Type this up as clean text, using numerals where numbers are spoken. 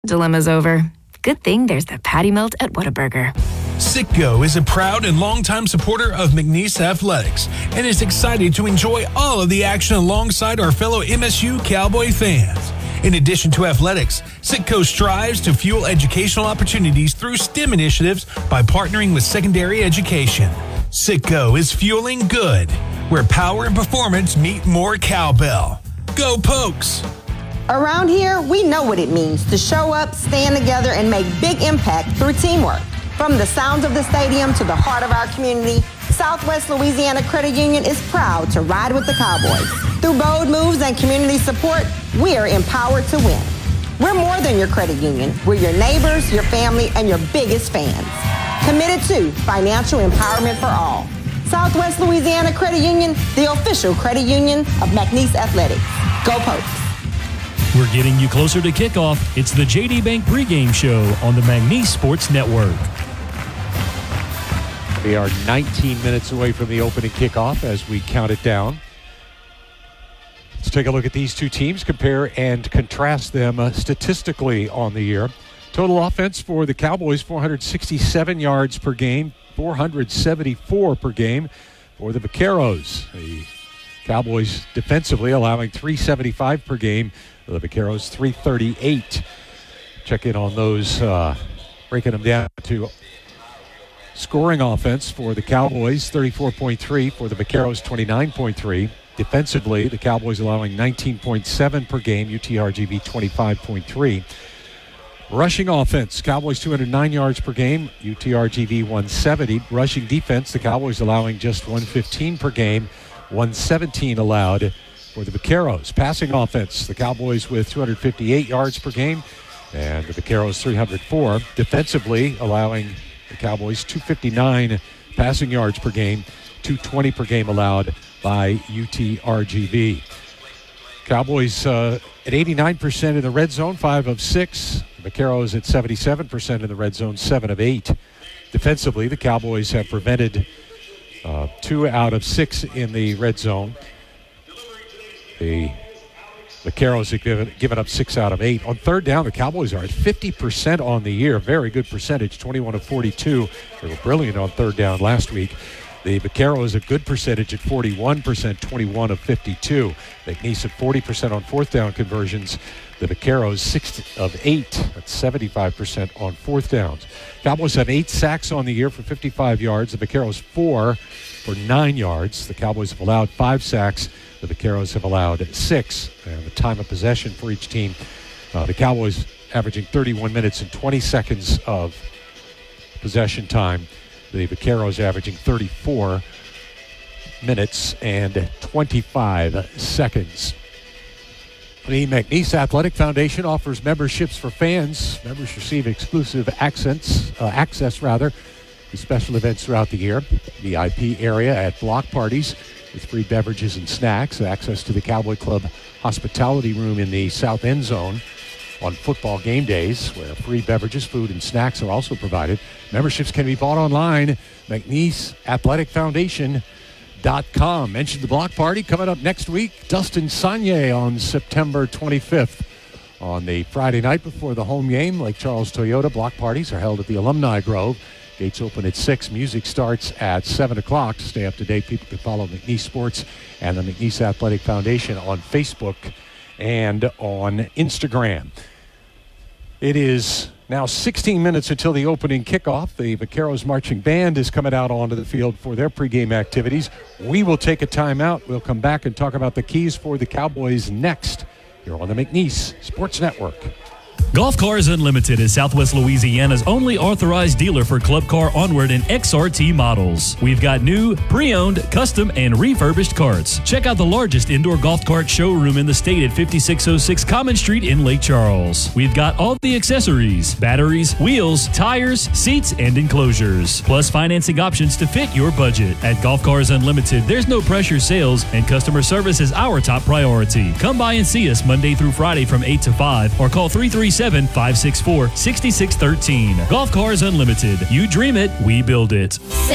Dilemma's over. Good thing there's the Patty Melt at Whataburger. Citgo is a proud and longtime supporter of McNeese Athletics and is excited to enjoy all of the action alongside our fellow MSU Cowboy fans. In addition to athletics, Citgo strives to fuel educational opportunities through STEM initiatives by partnering with secondary education. Citgo is fueling good, where power and performance meet more cowbell. Go Pokes! Around here, we know what it means to show up, stand together, and make big impact through teamwork. From the sounds of the stadium to the heart of our community, Southwest Louisiana Credit Union is proud to ride with the Cowboys. Through bold moves and community support, we are empowered to win. We're more than your credit union. We're your neighbors, your family, and your biggest fans. Committed to financial empowerment for all. Southwest Louisiana Credit Union, the official credit union of McNeese Athletics. Go Pokes! We're getting you closer to kickoff. It's the JD Bank pregame show on the McNeese Sports Network. We are 19 minutes away from the opening kickoff as we count it down. Let's take a look at these two teams, compare and contrast them statistically on the year. Total offense for the Cowboys, 467 yards per game, 474 per game for the Vaqueros. The Cowboys defensively allowing 375 per game. The Vaqueros 338. Check in on those, breaking them down to scoring offense for the Cowboys, 34.3, for the Vaqueros, 29.3. Defensively, the Cowboys allowing 19.7 per game, UTRGV 25.3. Rushing offense, Cowboys 209 yards per game, UTRGV 170. Rushing defense, the Cowboys allowing just 115 per game, 117 allowed for the Vaqueros. Passing offense, the Cowboys with 258 yards per game, and the Vaqueros 304. Defensively, allowing the Cowboys 259 passing yards per game, 220 per game allowed by UTRGV. Cowboys at 89% in the red zone, 5 of 6. The Vaqueros at 77% in the red zone, 7 of 8. Defensively, the Cowboys have prevented 2 out of 6 in the red zone. The Vaqueros have given up 6 out of 8. On third down, the Cowboys are at 50% on the year. Very good percentage, 21 of 42. They were brilliant on third down last week. The Vaqueros a good percentage at 41%, 21 of 52. McNeese at 40% on fourth down conversions. The Vaqueros 6 of 8. That's 75% on fourth downs. Cowboys have 8 sacks on the year for 55 yards. The Vaqueros 4 for 9 yards. The Cowboys have allowed 5 sacks. The Vaqueros have allowed 6. And the time of possession for each team, the Cowboys averaging 31 minutes and 20 seconds of possession time. The Vaqueros averaging 34 minutes and 25 seconds. The McNeese Athletic Foundation offers memberships for fans. Members receive exclusive access to special events throughout the year. VIP area at block parties with free beverages and snacks. Access to the Cowboy Club hospitality room in the south end zone on football game days, where free beverages, food, and snacks are also provided. Memberships can be bought online, McNeeseAthleticFoundation.com. Mentioned the block party coming up next week. Dustin Saunier on September 25th. On the Friday night before the home game, Lake Charles Toyota block parties are held at the Alumni Grove. Gates open at 6. Music starts at 7 o'clock. To stay up to date, people can follow McNeese Sports and the McNeese Athletic Foundation on Facebook and on Instagram. It is now 16 minutes until the opening kickoff. The Vaqueros Marching Band is coming out onto the field for their pregame activities. We will take a timeout. We'll come back and talk about the keys for the Cowboys next here on the McNeese Sports Network. Golf Cars Unlimited is Southwest Louisiana's only authorized dealer for Club Car Onward and XRT models. We've got new, pre-owned, custom, and refurbished carts. Check out the largest indoor golf cart showroom in the state at 5606 Common Street in Lake Charles. We've got all the accessories, batteries, wheels, tires, seats, and enclosures, plus financing options to fit your budget. At Golf Cars Unlimited, there's no pressure sales, and customer service is our top priority. Come by and see us Monday through Friday from 8 to 5 or call 337-564-6613. Golf Cars Unlimited. You dream it, we build it.